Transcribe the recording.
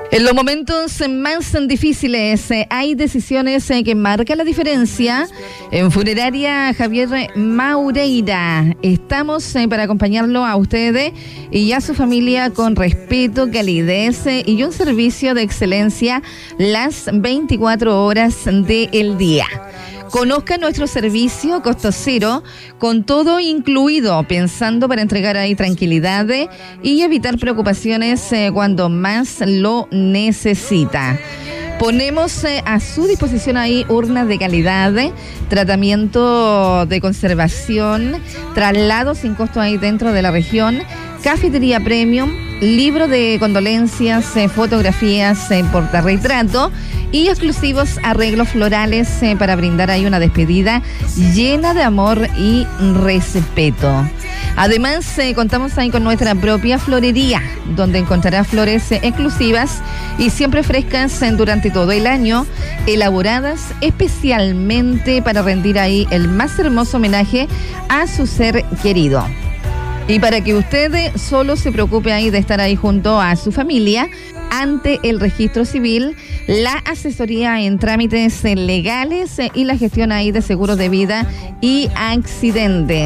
En los momentos más difíciles hay decisiones que marcan la diferencia. En Funeraria Javier Maureira estamos para acompañarlo a ustedes y a su familia con respeto, calidez y un servicio de excelencia las 24 horas del día. Conozca nuestro servicio costo cero, con todo incluido, pensando para entregar ahí tranquilidad y evitar preocupaciones cuando más lo necesita. Ponemos a su disposición ahí urnas de calidad, tratamiento de conservación, traslado sin costo ahí dentro de la región, cafetería premium, libro de condolencias, fotografías, portarretrato y exclusivos arreglos florales para brindar ahí una despedida llena de amor y respeto. Además, contamos ahí con nuestra propia florería, donde encontrará flores exclusivas y siempre frescas durante todo el año, elaboradas especialmente para rendir ahí el más hermoso homenaje a su ser querido. Y para que usted solo se preocupe ahí de estar ahí junto a su familia, ante el registro civil, la asesoría en trámites legales y la gestión ahí de seguros de vida y accidentes.